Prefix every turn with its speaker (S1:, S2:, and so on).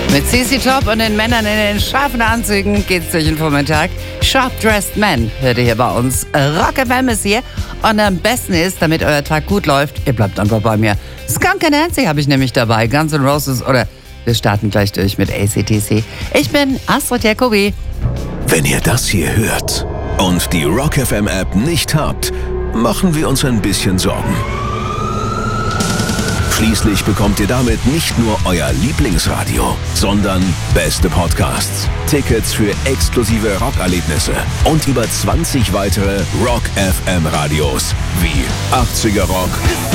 S1: Mit CC Top und den Männern in den scharfen Anzügen geht's durch den Vormittag. Sharp Dressed Men hört ihr hier bei uns. Rock FM ist hier. Und am besten ist, damit euer Tag gut läuft, ihr bleibt einfach bei mir. Skunk Nancy habe ich nämlich dabei. Guns N' Roses oder wir starten gleich durch mit AC/DC. Ich bin Astrid Jacobi.
S2: Wenn ihr das hier hört und die Rock FM App nicht habt, machen wir uns ein bisschen Sorgen. Schließlich bekommt ihr damit nicht nur euer Lieblingsradio, sondern beste Podcasts, Tickets für exklusive Rockerlebnisse und über 20 weitere Rock FM Radios wie 80er Rock,